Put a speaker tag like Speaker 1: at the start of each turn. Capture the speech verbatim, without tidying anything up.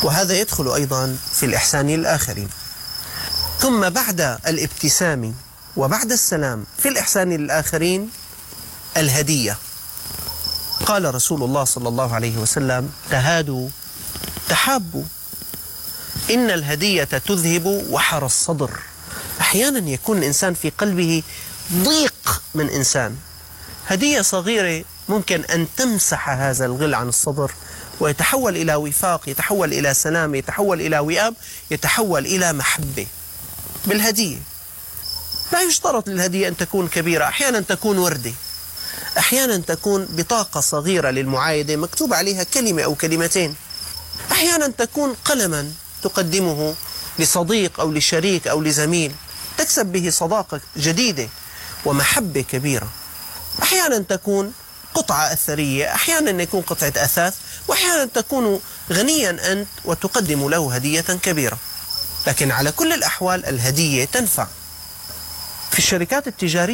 Speaker 1: وهذا يدخل أيضا في الإحسان للآخرين. ثم بعد الابتسام وبعد السلام في الإحسان للآخرين الهدية. قال رسول الله صلى الله عليه وسلم: تهادوا تحابوا، إن الهدية تذهب وحر الصدر. أحيانا يكون الإنسان في قلبه ضيق من إنسان، هدية صغيرة ممكن أن تمسح هذا الغل عن الصدر ويتحول إلى وفاق، يتحول إلى سلام، يتحول إلى وئام، يتحول إلى محبة بالهدية. لا يشترط للهدية أن تكون كبيرة، أحيانا تكون وردة، أحيانا تكون بطاقة صغيرة للمعايدة مكتوب عليها كلمة أو كلمتين، أحيانا تكون قلما تقدمه لصديق أو لشريك أو لزميل تكسب به صداقة جديدة ومحبة كبيرة، أحيانا تكون قطعة أثرية، أحيانا يكون قطعة أثاث، وأحيانا تكون غنيا أنت وتقدم له هدية كبيرة. لكن على كل الأحوال الهدية تنفع. في الشركات التجارية